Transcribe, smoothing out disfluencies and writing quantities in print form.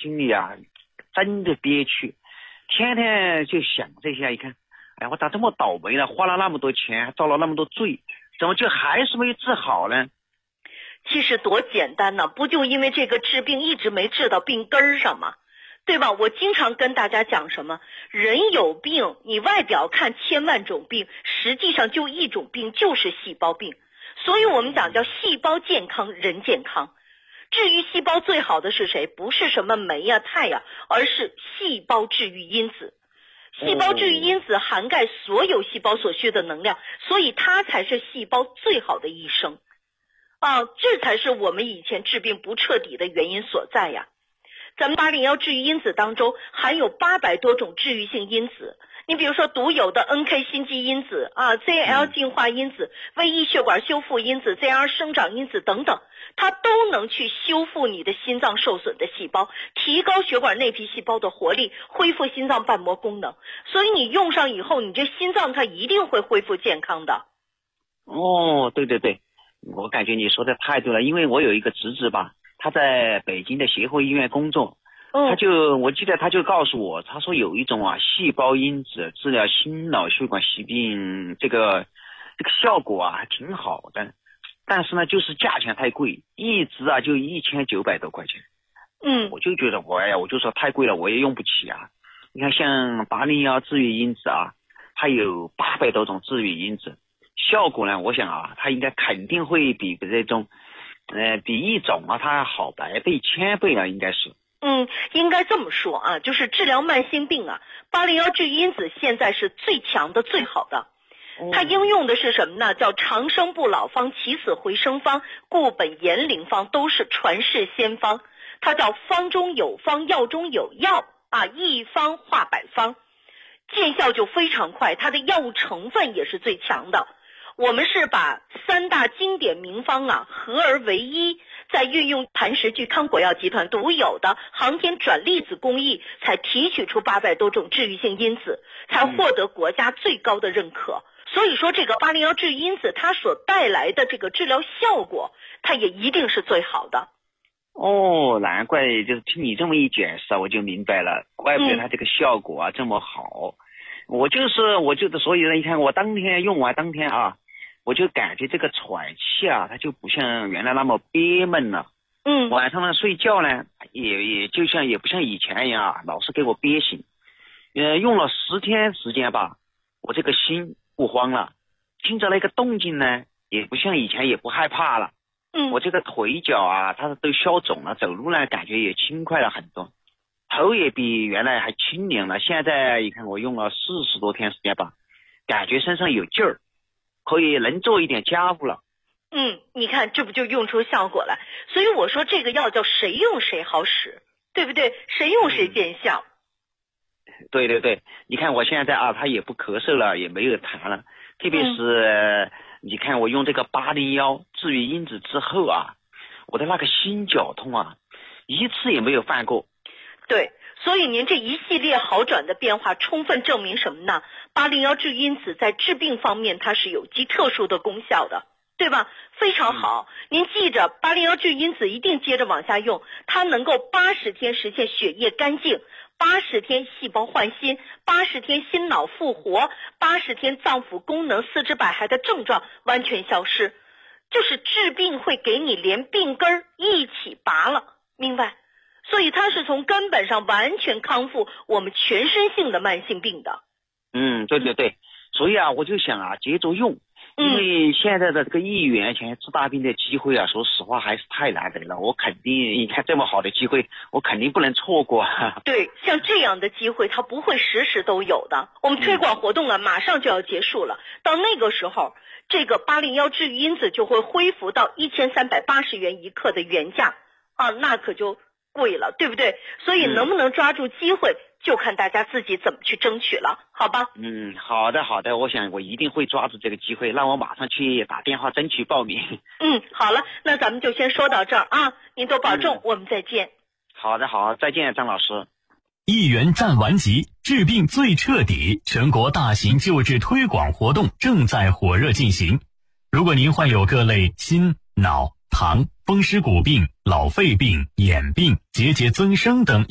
心里啊真的憋屈，天天就想这些。一看，哎，我咋这么倒霉呢？花了那么多钱，遭了那么多罪，怎么就还是没有治好呢？ 其实多简单呢，不就因为这个治病一直没治到病根儿上吗？对吧？我经常跟大家讲什么，人有病，你外表看千万种病，实际上就一种病，就是细胞病。所以我们讲叫细胞健康，人健康。治愈细胞最好的是谁？不是什么酶呀、肽呀，而是细胞治愈因子。细胞治愈因子涵盖所有细胞所需的能量，所以它才是细胞最好的医生。这才是我们以前治病不彻底的原因所在呀。咱们801治愈因子当中含有800多种治愈性因子，你比如说独有的 NK 心肌因子ZL 净化因子、V1 血管修复因子、ZR 生长因子等等，它都能去修复你的心脏受损的细胞，提高血管内皮细胞的活力，恢复心脏瓣膜功能。所以你用上以后，你这心脏它一定会恢复健康的。 对对对，我感觉你说的太对了，因为我有一个侄子吧，他在北京的协和医院工作，我记得他就告诉我，他说有一种细胞因子治疗心脑血管疾病，这个效果还挺好的，但是呢就是价钱太贵，一支就1900多块钱。我就觉得我就说太贵了，我也用不起啊。你看像801治愈因子它有800多种治愈因子，效果呢，我想它应该肯定会比这种比一种它好100倍、1000倍了，应该是。 应该这么说就是治疗慢性病801治愈因子现在是最强的、最好的。它应用的是什么呢？叫长生不老方、起死回生方、固本延龄方，都是传世仙方。它叫方中有方，药中有药一方化百方，见效就非常快，它的药物成分也是最强的。我们是把3大经典名方合而为一，再运用磐石聚康果药集团独有的航天转粒子工艺，才提取出800多种治愈性因子，才获得国家最高的认可。所以说这个801治愈因子它所带来的这个治疗效果，它也一定是最好的。 难怪就是听你这么一解释我就明白了，怪不得它这个效果这么好。所以呢，你看我当天用完当天我就感觉这个喘气它就不像原来那么憋闷了。晚上呢睡觉呢也不像以前一样老是给我憋醒。用了10天时间吧，我这个心不慌了，听着那个动静呢也不像以前，也不害怕了。我这个腿脚它都消肿了，走路呢感觉也轻快了很多，头也比原来还清凉了。现在你看我用了40多天时间吧，感觉身上有劲儿，可以能做一点家务了。 你看这不就用出效果来？所以我说这个药叫谁用谁好使，对不对？谁用谁见效。 对对对，你看我现在它也不咳嗽了，也没有痰了，特别是你看我用这个801治愈因子之后我的那个心绞痛一次也没有犯过。 对，所以您这一系列好转的变化充分证明什么呢？801治愈因子在治病方面它是有极特殊的功效的，对吧？非常好。您记着801治愈因子一定接着往下用，它能够80天实现血液干净，80天细胞换新，80天心脑复活，80天脏腑功能、四肢百骸的症状完全消失，就是治病会给你连病根一起拔了，明白？所以它是从根本上完全康复我们全身性的慢性病的。 对对对，所以我就想接着用，因为现在的这个1亿元钱治大病的机会说实话还是太难得了，我肯定你看这么好的机会我肯定不能错过。 对，像这样的机会它不会时时都有的。我们推广活动马上就要结束了，到那个时候这个801治愈因子就会恢复到1380元一克的原价那可就贵了，对不对？所以能不能抓住机会就看大家自己怎么去争取了，好吧？ 好的好的，我想我一定会抓住这个机会，让我马上去打电话争取报名。 好了，那咱们就先说到这儿您多保重，我们再见。 好的好，再见张老师。 1元战完集，治病最彻底，全国大型救治推广活动正在火热进行。如果您患有各类心、脑、糖、风湿骨病、老肺病、眼病、结节增生等